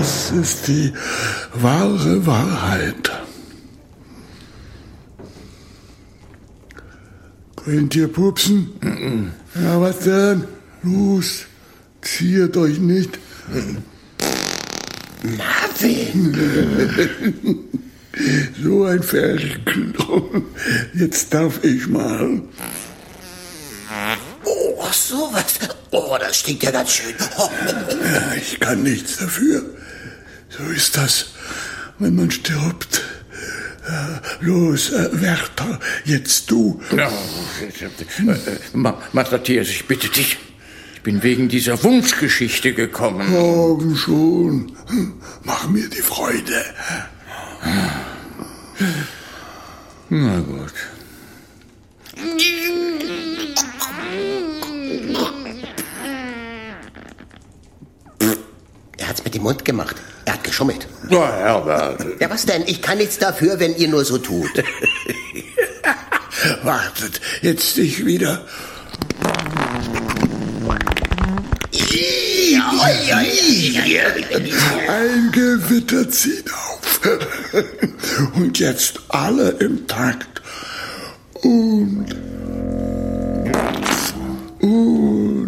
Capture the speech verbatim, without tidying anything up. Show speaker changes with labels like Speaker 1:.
Speaker 1: Das ist die wahre Wahrheit. Könnt ihr pupsen? Mm-mm. Ja, was denn? Los, ziert euch nicht.
Speaker 2: Marvin!
Speaker 1: So ein Ferkelklo. Jetzt darf ich mal.
Speaker 2: Oh, sowas. Oh, das stinkt ja ganz schön. Oh.
Speaker 1: Ja, ich kann nichts dafür. So ist das, wenn man stirbt. Los, äh, Wärter, jetzt du.
Speaker 3: Ja, äh, Matthias, ich bitte dich. Ich bin wegen dieser Wunschgeschichte gekommen.
Speaker 1: Morgen schon. Mach mir die Freude.
Speaker 3: Na gut.
Speaker 2: Er hat's mit dem Mund gemacht. Er hat geschummelt.
Speaker 3: Ja, Herbert.
Speaker 2: Ja, was denn? Ich kann nichts dafür, wenn ihr nur so tut.
Speaker 1: Wartet, jetzt ich wieder. Ein Gewitter zieht auf. Und jetzt alle im Takt. Und... Und...